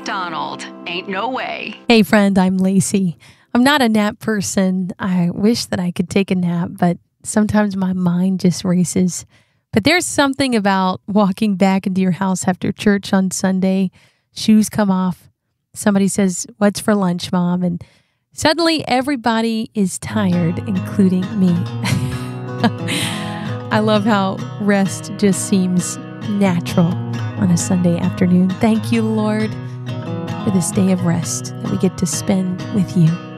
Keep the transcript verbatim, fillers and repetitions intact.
McDonald. Ain't no way. Hey friend, I'm Lacey. I'm not a nap person. I wish that I could take a nap, but sometimes my mind just races. But there's something about walking back into your house after church on Sunday, shoes come off, somebody says, "What's for lunch, Mom?" And suddenly everybody is tired, including me. I love how rest just seems natural on a Sunday afternoon. Thank you, Lord, for this day of rest that we get to spend with you.